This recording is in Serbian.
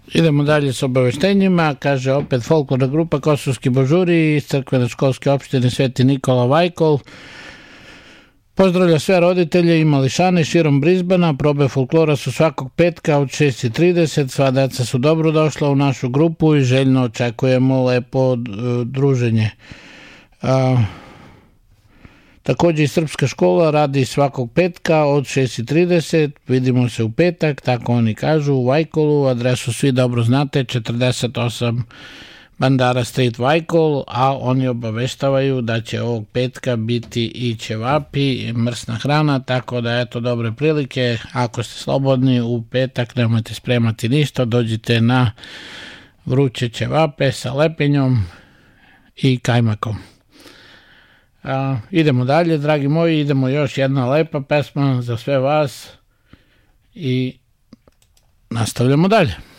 Idemo dalje s obaveštenjima, kaže opet folklorna grupa Kosovski božuri iz crkveno-školske opštine Sveti Nikola Vajkol. Pozdravlja sve roditelje i mališane širom Brisbana, probe folklora su svakog petka od 6:30, sva deca su dobro došla u našu grupu i željno očekujemo lepo druženje. Također i srpska škola radi svakog petka od 6:30, vidimo se u petak, tako oni kažu, u Vajkolu, adresu svi dobro znate, 48 Bandara Street Vajkol, a oni obaveštavaju da će ovog petka biti i ćevapi, i mrsna hrana, tako da eto dobre prilike, ako ste slobodni u petak nemojte spremati ništa, dođite na vruće ćevape sa lepinjom i kajmakom. Idemo dalje, dragi moji, idemo još jedna lepa pesma za sve vas i nastavljamo dalje.